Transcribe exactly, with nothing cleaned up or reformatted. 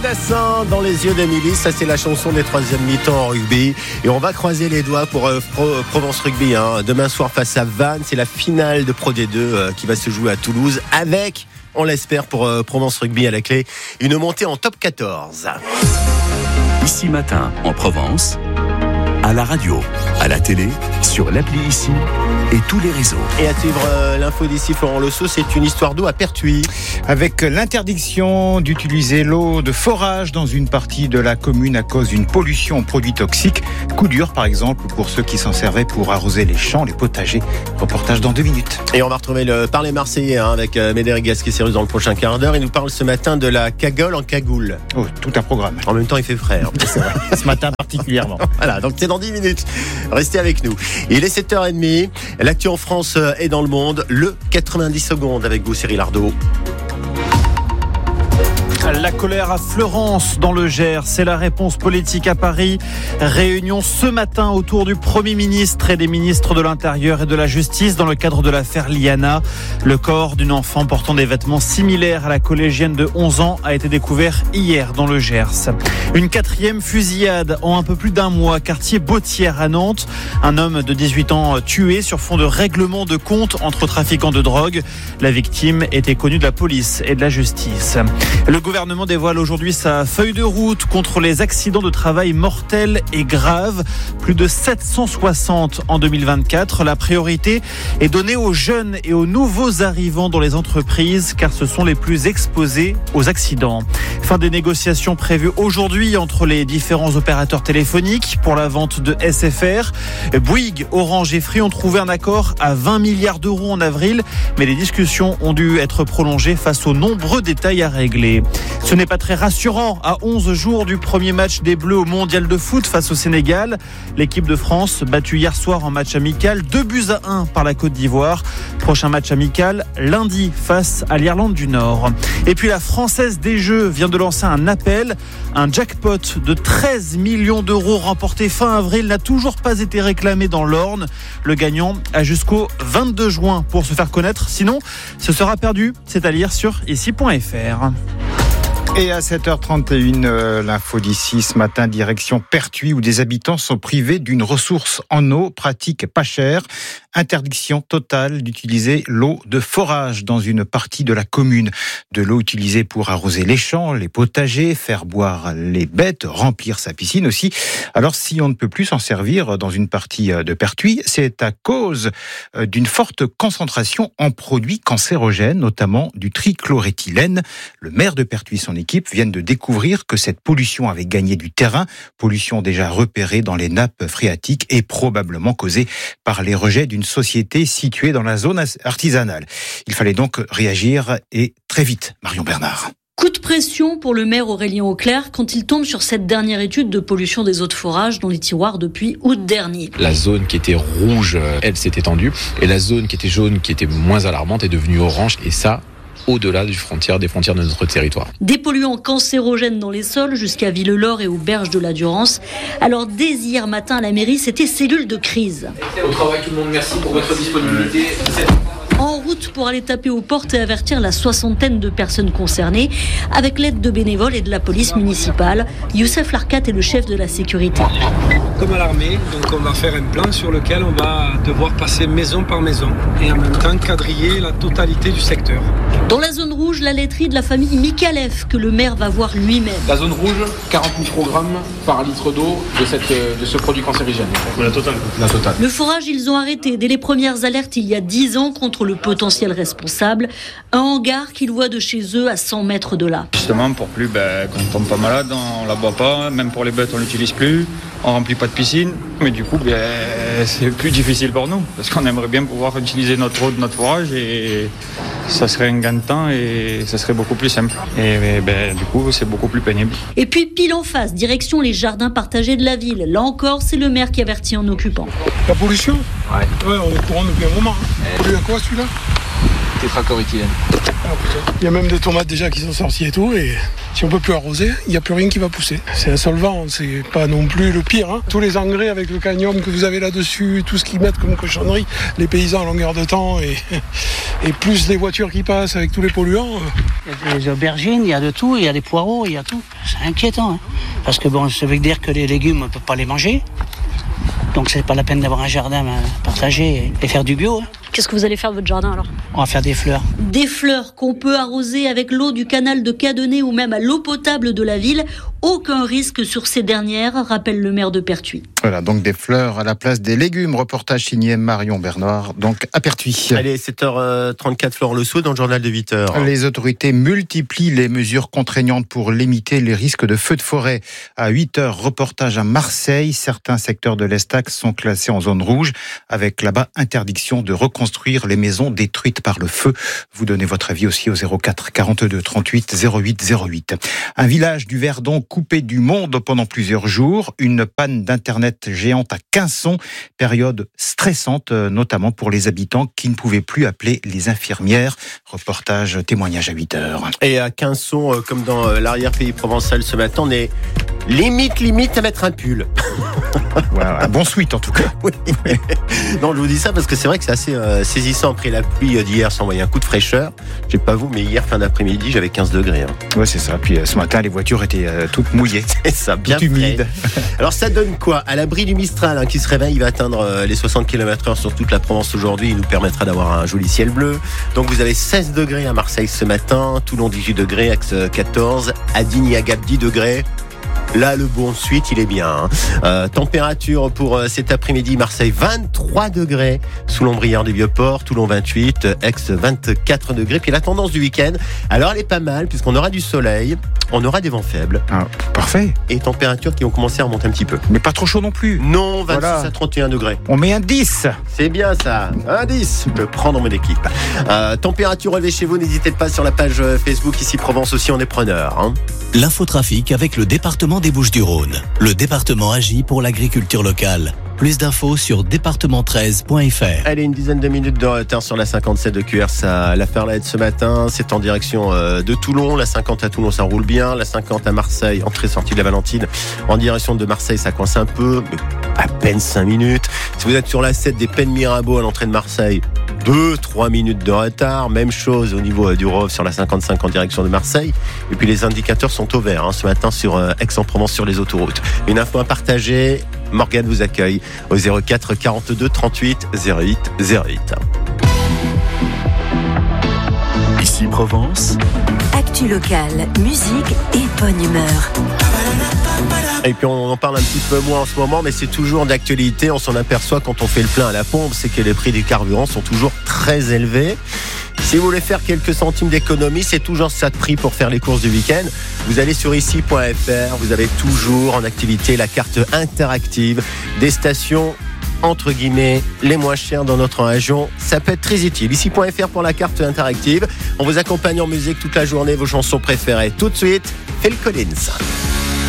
Dassin dans les yeux d'Émilie, ça c'est la chanson des troisième mi-temps en rugby. Et on va croiser les doigts pour euh, Pro, Provence Rugby. Hein. Demain soir face à Vannes, c'est la finale de Pro D deux euh, qui va se jouer à Toulouse avec, on l'espère pour euh, Provence Rugby à la clé, une montée en top quatorze. Ici Matin en Provence, à la radio, à la télé, sur l'appli Ici et tous les réseaux. Et à suivre euh, l'info d'ici, Florent Losso, c'est une histoire d'eau à Pertuis. Avec l'interdiction d'utiliser l'eau de forage dans une partie de la commune à cause d'une pollution aux produits toxiques. Coup dur, par exemple, pour ceux qui s'en servaient pour arroser les champs, les potagers. Reportage dans deux minutes. Et on va retrouver le Parler Marseillais hein, avec euh, Médéric Gasquet-Cérus dans le prochain quart d'heure. Il nous parle ce matin de la cagole en cagoule. Oh, tout un programme. En même temps, il fait frais. Hein, c'est vrai. Ce matin particulièrement. Voilà, donc c'est dans dix minutes. Restez avec nous. Il est sept heures trente. L'actu en France et dans le monde. Le quatre-vingt-dix secondes avec vous, Cyril Ardo. La colère à Fleurance dans le Gers, c'est la réponse politique à Paris. Réunion ce matin autour du Premier ministre et des ministres de l'Intérieur et de la Justice dans le cadre de l'affaire Liana. Le corps d'une enfant portant des vêtements similaires à la collégienne de onze ans a été découvert hier dans le Gers. Une quatrième fusillade en un peu plus d'un mois, quartier Bautière à Nantes. Un homme de dix-huit ans tué sur fond de règlement de compte entre trafiquants de drogue. La victime était connue de la police et de la justice. Le Le gouvernement dévoile aujourd'hui sa feuille de route contre les accidents de travail mortels et graves. Plus de sept cent soixante en deux mille vingt-quatre. La priorité est donnée aux jeunes et aux nouveaux arrivants dans les entreprises car ce sont les plus exposés aux accidents. Fin des négociations prévues aujourd'hui entre les différents opérateurs téléphoniques pour la vente de S F R. Bouygues, Orange et Free ont trouvé un accord à vingt milliards d'euros en avril, mais les discussions ont dû être prolongées face aux nombreux détails à régler. Ce n'est pas très rassurant à onze jours du premier match des Bleus au Mondial de foot face au Sénégal. L'équipe de France battue hier soir en match amical, deux buts à un par la Côte d'Ivoire. Prochain match amical lundi face à l'Irlande du Nord. Et puis la Française des Jeux vient de lancer un appel. Un jackpot de treize millions d'euros remporté fin avril n'a toujours pas été réclamé dans l'Orne. Le gagnant a jusqu'au vingt-deux juin pour se faire connaître. Sinon, ce sera perdu. C'est à lire sur ici point f r. Et à sept heures trente et une, euh, l'info d'ici ce matin, direction Pertuis, où des habitants sont privés d'une ressource en eau pratique pas chère. Interdiction totale d'utiliser l'eau de forage dans une partie de la commune. De l'eau utilisée pour arroser les champs, les potagers, faire boire les bêtes, remplir sa piscine aussi. Alors si on ne peut plus s'en servir dans une partie de Pertuis, c'est à cause d'une forte concentration en produits cancérogènes, notamment du trichloréthylène. Le maire de Pertuis, son équipe, viennent de découvrir que cette pollution avait gagné du terrain, pollution déjà repérée dans les nappes phréatiques et probablement causée par les rejets d'une société située dans la zone artisanale. Il fallait donc réagir et très vite. Marion Bernard. Coup de pression pour le maire Aurélien Auclair quand il tombe sur cette dernière étude de pollution des eaux de forage dans les tiroirs depuis août dernier. La zone qui était rouge, elle s'est étendue, et la zone qui était jaune, qui était moins alarmante, est devenue orange, et ça, au-delà du frontière, des frontières de notre territoire. Des polluants cancérogènes dans les sols jusqu'à Villelor et aux berges de la Durance. Alors dès hier matin à la mairie, c'était cellule de crise. Au travail tout le monde, merci pour votre disponibilité. En route pour aller taper aux portes et avertir la soixantaine de personnes concernées avec l'aide de bénévoles et de la police municipale. Youssef Larkat est le chef de la sécurité. Comme à l'armée, donc on va faire un plan sur lequel on va devoir passer maison par maison et en même temps quadriller la totalité du secteur. Dans la zone rouge, la laiterie de la famille Mikalev que le maire va voir lui-même. La zone rouge, quarante microgrammes par litre d'eau de, cette, de ce produit cancérigène. La totale. La totale. Le forage, ils ont arrêté dès les premières alertes il y a dix ans contre le potentiel responsable. Un hangar qu'ils voient de chez eux à cent mètres de là. Justement, pour plus, ben, quand on tombe pas malade, on la boit pas. Même pour les bêtes, on l'utilise plus. On remplit pas de piscine. Mais du coup, ben, c'est plus difficile pour nous. Parce qu'on aimerait bien pouvoir utiliser notre eau de notre forage et ça serait un gain de temps et ça serait beaucoup plus simple. Et ben, du coup, c'est beaucoup plus pénible. Et puis, pile en face, direction les jardins partagés de la ville. Là encore, c'est le maire qui avertit en occupant. La pollution ? Ouais. Ouais, on est au courant depuis un moment. On pollue à quoi celui-là ? Tétrachloréthylène. Il y a même des tomates déjà qui sont sorties et tout, et si on peut plus arroser, il n'y a plus rien qui va pousser. C'est un solvant, c'est pas non plus le pire. Hein. Tous les engrais avec le cadmium que vous avez là-dessus, tout ce qu'ils mettent comme cochonnerie, les paysans à longueur de temps, et, et plus les voitures qui passent avec tous les polluants, Il y a des aubergines, il y a de tout, il y a des poireaux, il y a tout. C'est inquiétant, hein. Parce que bon, ça veut dire que les légumes, on ne peut pas les manger. Donc c'est pas la peine d'avoir un jardin partagé et faire du bio. Hein. Qu'est-ce que vous allez faire de votre jardin alors ? On va faire des fleurs. Des fleurs qu'on peut arroser avec l'eau du canal de Cadenet ou même à l'eau potable de la ville. Aucun risque sur ces dernières, rappelle le maire de Pertuis. Voilà, donc des fleurs à la place des légumes. Reportage signé Marion Bernard, donc à Pertuis. Allez, sept heures trente-quatre, Florent Le Sceau dans le journal de huit heures. Les autorités multiplient les mesures contraignantes pour limiter les risques de feux de forêt. À huit heures, reportage à Marseille. Certains secteurs de l'Estac sont classés en zone rouge, avec là-bas interdiction de reconstruire les maisons détruites par le feu. Vous donnez votre avis aussi au zéro quatre quarante-deux trente-huit zéro huit zéro huit. Un village du Verdon coupé du monde pendant plusieurs jours. Une panne d'internet géante à Quinçon. Période stressante, notamment pour les habitants qui ne pouvaient plus appeler les infirmières. Reportage, témoignage à huit heures. Et à Quinçon, comme dans l'arrière-pays provençal ce matin, on est limite, limite à mettre un pull. Ouais, un bon sweat en tout cas. Oui. Non, je vous dis ça parce que c'est vrai que c'est assez euh, saisissant. Après la pluie d'hier, ça envoyait un coup de fraîcheur. Je sais pas vous, mais hier fin d'après-midi, j'avais quinze degrés. Hein. Ouais, c'est ça. Puis euh, ce matin, les voitures étaient euh, toutes mouillées. C'est ça, bien humides. Alors ça donne quoi ? À l'abri du Mistral hein, qui se réveille, il va atteindre euh, les soixante kilomètres heure sur toute la Provence aujourd'hui. Il nous permettra d'avoir un joli ciel bleu. Donc vous avez seize degrés à Marseille ce matin, Toulon dix-huit degrés, Aix quatorze, à Digne et à Gap dix degrés. Là, le bon suite, il est bien. Hein. Euh, température pour euh, cet après-midi, Marseille vingt-trois degrés sous l'ombrière du Vieux-Port, Toulon vingt-huit, Aix vingt-quatre degrés. Puis la tendance du week-end, alors elle est pas mal puisqu'on aura du soleil, on aura des vents faibles. Ah, parfait. Et températures qui vont commencer à remonter un petit peu. Mais pas trop chaud non plus. Non, vingt-six voilà. à trente et un degrés. On met un dix. C'est bien ça, un dix. Je peux prendre mon équipe. Euh, température relevée chez vous, n'hésitez pas sur la page Facebook Ici Provence aussi, on est preneur. Hein. L'infotrafic avec le département des Bouches-du-Rhône. Le département agit pour l'agriculture locale. Plus d'infos sur département treize point f r. Allez, une dizaine de minutes de retard sur la cinquante-sept de Q R S à La Ferlette ce matin. C'est en direction de Toulon. La cinquante à Toulon, ça roule bien. La cinquante à Marseille, entrée-sortie de la Valentine. En direction de Marseille, ça coince un peu, mais à peine cinq minutes. Si vous êtes sur la sept des Pennes Mirabeau à l'entrée de Marseille, deux trois minutes de retard. Même chose au niveau du Rove sur la cinquante-cinq en direction de Marseille. Et puis les indicateurs sont au vert hein, ce matin sur euh, Aix-en-Provence sur les autoroutes. Une info à partager. Morgane vous accueille au zéro quatre quarante-deux trente-huit zéro huit zéro huit. Ici Provence. Actu locale, musique et bonne humeur. Et puis on en parle un petit peu moins en ce moment, mais c'est toujours d'actualité. On s'en aperçoit quand on fait le plein à la pompe, c'est que les prix du carburant sont toujours très élevés. Si vous voulez faire quelques centimes d'économie, c'est toujours ça de prix pour faire les courses du week-end. Vous allez sur ici point f r, vous avez toujours en activité la carte interactive des stations entre guillemets les moins chères dans notre région. Ça peut être très utile. ici point f r pour la carte interactive. On vous accompagne en musique toute la journée, vos chansons préférées. Tout de suite, Phil Collins.